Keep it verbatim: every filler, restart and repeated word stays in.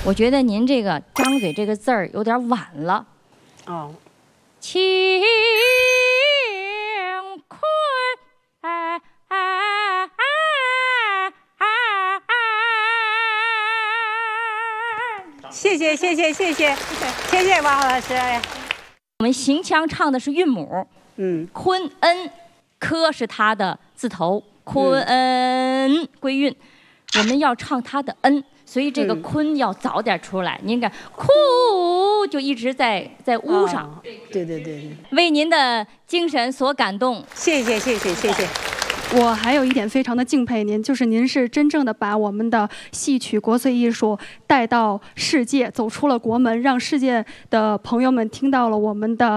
我觉得您这个张嘴这个字儿有点晚了。 哦， 乾坤，哎哎哎哎哎！ 谢谢谢谢谢谢谢谢王老师。 我们行腔唱的是韵母， 嗯， 坤恩，科是它的字头，坤恩归韵，我们要唱它的恩。所以这个坤要早点出来，您看哭就一直在在屋上、 哦。对对对对。 为您的精神所感动， 谢谢谢谢谢谢。 我还有一点非常的敬佩您，就是您是真正的把我们的戏曲国粹艺术带到世界，走出了国门，让世界的朋友们听到了我们的。